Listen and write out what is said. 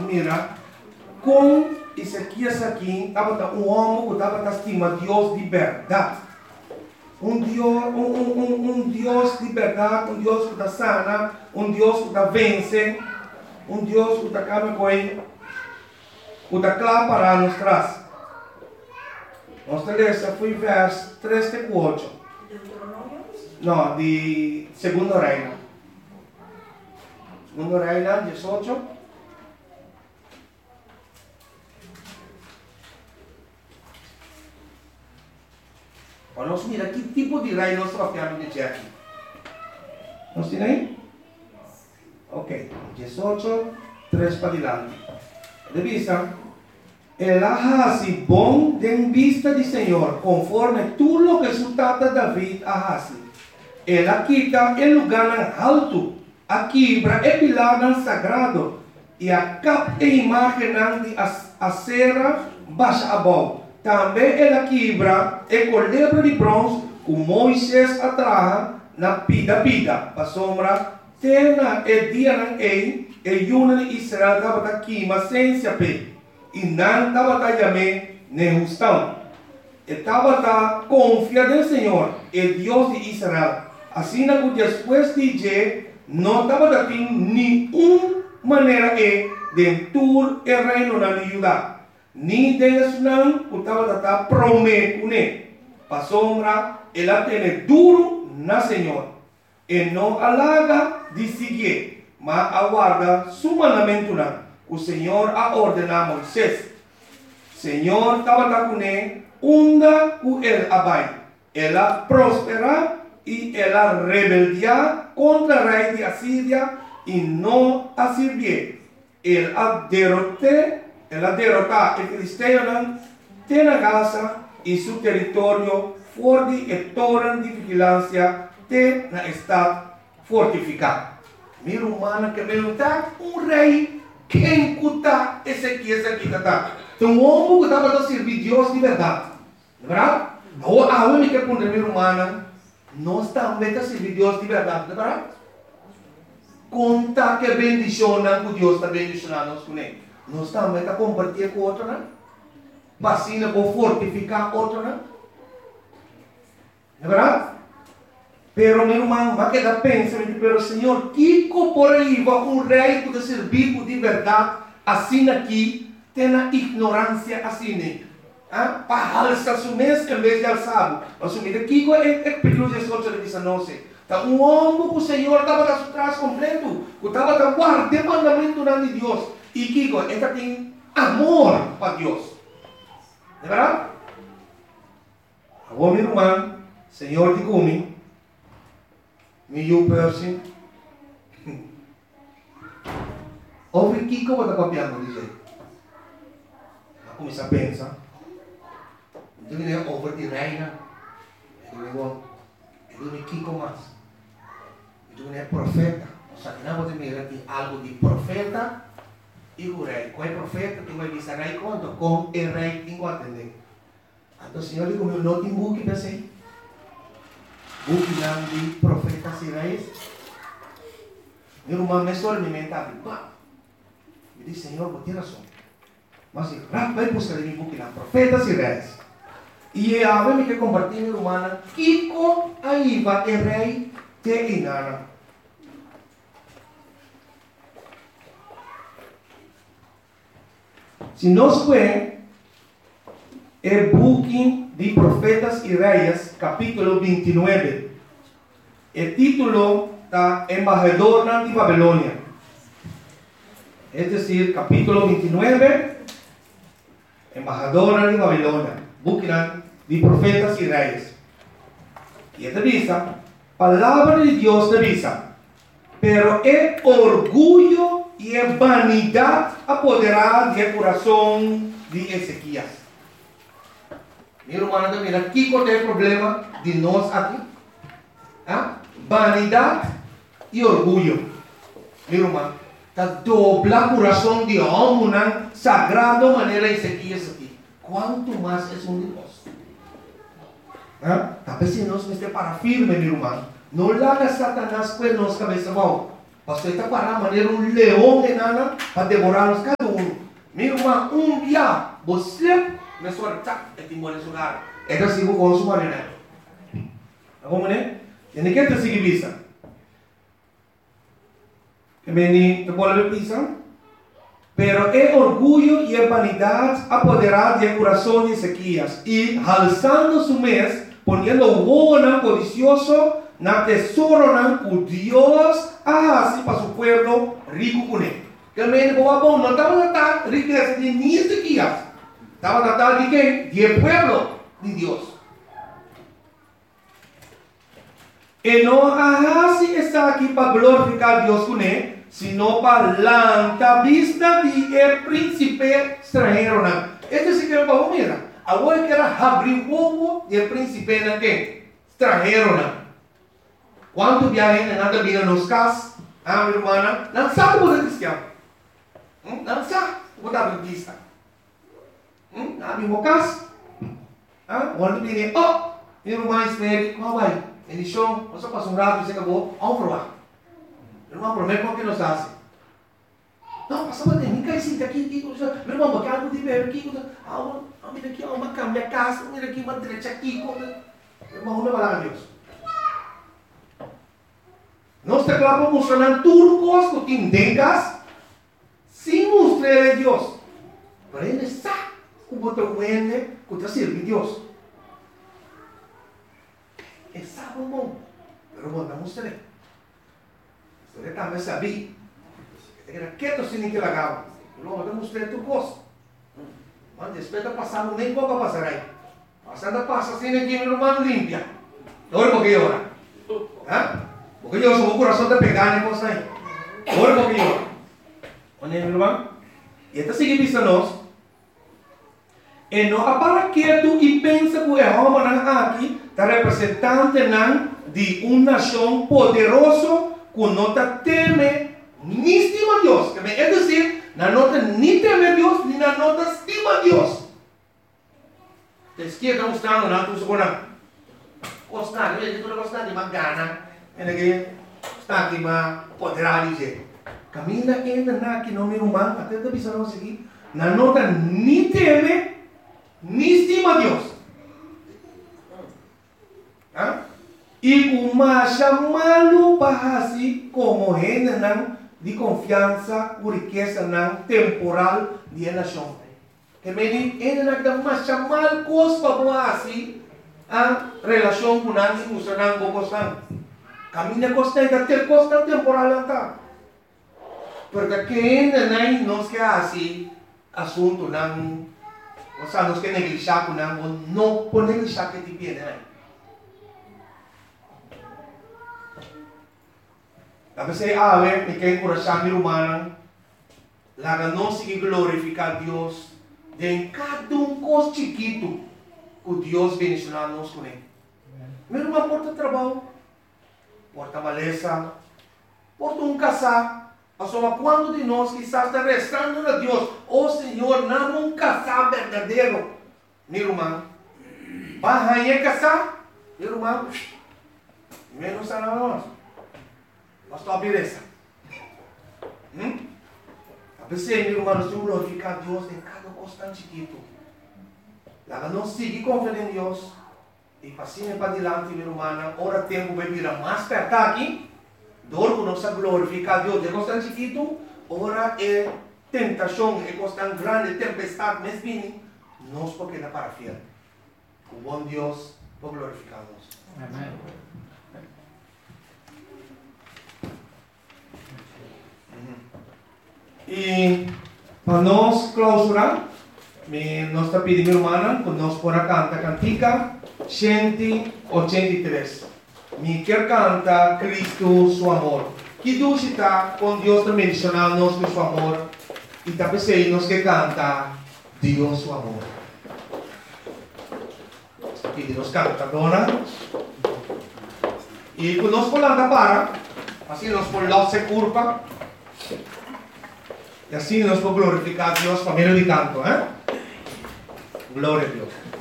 mira, com Ezequias aqui, estava um homem que estava estima Deus de verdade. Um Deus de verdade, um Deus que está sana, um Deus que está vence, um Deus que está acaba com ele, que está claro para nós trás. Nossa letra foi verso 3 e 4. Não, de Segundo Reino. Segundo Reino, 18. Nós mira que tipo de reino nós estamos de aqui. Nós temos aí? Ok. 18, 3 para adiante. De vista, el hace bom de vista de Senhor, conforme tudo lo que su tata David hace. Ela quita el lugar alto, a quebra e pilar sagrado, e a cap e imagem de acera baixa abaixo. Também ela quebra e colebra de bronze, com Moisés atrás na pida, para sombra, tena e dia não e yuna de Israel estava aqui, mas sem se ape. E não estava também nem justão. Estava confiado no Senhor, e Deus de Israel. Assim que depois de dia, não estava tendo nenhuma maneira de tur e reino na Judá. Ni Deus não estava prometendo. Para sombra, ela tem duro na Senhor. E não alaga de seguir, mas aguarda su mandamento não. O Senhor a ordena a Moisés. Senhor estava com ele, unda com ele abai. Ela prospera e ela rebeldia contra o rei de Assíria e não a servir. Ela derrota o filisteu tem a Gaza e seu território forte e torre de vigilância tem na estado fortificado. Minha humana que me está rei. Quem cuta Ezequias aqui está? Então o homem que estava a servir Deus de verdade. Não é verdade? A única que minha humana nós também a servir Deus de verdade. Não é verdade? Conta que bendiciona que Deus está bendicionando nós com ele. Nós também a compartilhar com outro, não? Vacina para fortificar outro, não? Não é verdade? Pero meu irmão, vai quedar pensando, pero Senhor, que por aí vai rei que servir de verdade, assim aqui, tem a ignorância assim, para alçar seu mês em vez de alçar. Assumir que é perigoso de soltar de sanose. Tá homem que o Senhor estava atrás completo, que estava guardando o mandamento de Deus, e que ele tem amor para Deus. É verdade? Agora, meu irmão, Senhor, diga-me. New person. Ouve que eu vou copiando dizer. Começa a pensar. Então ele é over de reina. Ele é Kiko mais. Então ele é profeta. Só que não vou ter algo de profeta e o rei. Qual é profeta? Tu vai dizer rei quanto? Com o rei tem que atender. Então o Senhor diz como não tem buque para ser. Buque não de profetas e reis. Meu irmão me só me mental. Me diz Senhor, vou ter razão. Mas vai buscar em buque não profetas e reis. E a vez que compartilhar meu irmão, Kiko aí vai o rei te engana. Se nós vemos o buque de Profetas e Reis, capítulo 29, o título está Embajador de Babilônia. É decir, capítulo 29, Embajador de Babilônia, buque de Profetas e Reis. E esta diz, palavra de Deus te diz, pero é orgulho e é vanidade apoderar do coração de Ezequias. Meu irmão, mira, aqui qual é o problema de nós aqui? Vanidade e orgulho. Meu irmão, está dobla o coração de homem, sagrado maneira Ezequias aqui. Quanto mais é um de nós? Talvez se nós estamos para firme, meu irmão. Não larga Satanás com nossa cabeça, bom. Pastor está para maneira um leão enana para devorar-nos cada um. Mi irmão, dia, você me sorta e te mora lugar. É assim que eu consumo a né? Como né? E nem quer te seguir vista. Que me te bola de pisa. Pero é orgulho e a vanidade apoderado de coração de Ezequias e alçando su mês, poniendo o codicioso na tesouro na por Deus, assim para su pueblo rico com ele. Que me bom, não estava na riqueza de ni Ezequias, estava na de quem? De pueblo de Deus. E não assim está aqui para glorificar Deus com ele, sino para la vista de el príncipe extranjero. Este sí que es para mira. Agora que era abrir o del príncipe extranjero. Quando viajem nada vira nos cas, minha irmã, não sabe o que é cristiano. Não sabe o que é adventista. Não vimos cas. Quando viene, minha irmã espere, como vai? Ele chão, você passa rato e você acabou, vamos provar. Irmão, prometo que nos hace. Não, passava de mim, cai sim, daqui, meu irmão, porque algo de ver aqui, mira aqui, uma cama, casa, mira aqui, uma direita aqui, irmão, não vai lá, Deus. Nós te clavamos mostrando tudo que entendas, sem mostrar a Deus. Para ele sabe como te vende, como te sirve Deus. Ele sabe, irmão, pero vou não mostrar. Você também sabia. Era quieto sem que lagava. Não, eu mostrei tu gosto. Mas depois de passar, nem pouco passar aí. Passando passa assim aqui, meu irmão limpia. Olha porque ora. Porque eu sou o coração de pegar nem coisa aí. Olha porque ora. Olha, meu irmão. E até seguir vista nós. E não para quieto e pensa que o Jeová aqui está representante de uma nação poderosa que não teme ni estima a Deus. É dizer, não nem teme a Deus, nem não estima a Deus. Te esquerda mostrando, não, tu segura. Gostar, eu estou gostando de uma gana. Está aqui, mas poderá dizer. Camila ainda não aqui no meu irmão, até te avisar nós aqui. Não nem teme, nem estima a Deus. E uma chamá-lo para assim como gente de confiança, por riqueza temporal de nação. Que me diz, ele não dá uma chamar coisa para assim a relação com a emocional com coisa. Caminha coisa e ter coisa temporal tá. Porque quem não nos quer assim assunto não, ou seja, nos quer negligenciar com não pode negligenciar que te viene. Tapos ay awe, may kayo coração humano, lá não se glorificar Deus, de cada coisa chiquito que Deus bendicionar nos com ele. Mesmo uma porta de trabalho, porta maleza, porta casar, só quando de nós quizás está restando a Deus, Senhor, não casar verdadeiro, meu irmão, vai a casar, meu irmão, menos a nós. Nós estamos a beleza. A pessoa, meu irmão, nós temos que glorificar Deus em cada coisa tão chiquito. Lá não seguir confiando em Deus. E passinho para diante, meu irmão, ora tempo vai virar mais perto aqui. Dor que nós glorificar Deus de coisa tão chiquito. Ora é tentação, é coisa tão grande, tempestade, mas bem, nós porque não para fiel. O bom Deus para glorificar Deus. Amém. E para nós clausurar, nós está pedindo, irmã, que nós por cantar cantica 183. Me quer cantar Cristo, seu amor. Que Deus está com Deus também mencionando com seu amor. E também sei nós que canta Deus, seu amor. E nós canta, dona. E quando nós falamos para, assim nós falamos se curva. E assim nós podemos glorificar a Deus por meio de canto, Glória a Deus.